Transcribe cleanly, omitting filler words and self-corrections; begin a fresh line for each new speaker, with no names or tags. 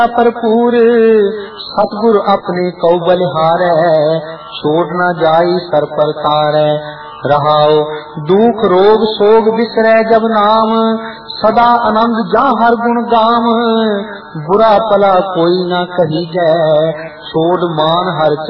भरपूर सतगुर अपने कौ बलिहारै, छोड़ न जाई सर पर तारै। रहाओ दुख रोग सोग बिसरै जब नाम, सदा आनंद जा हर गुण गाम। बुरा भला कोई न कही जै, छोड़ मान हर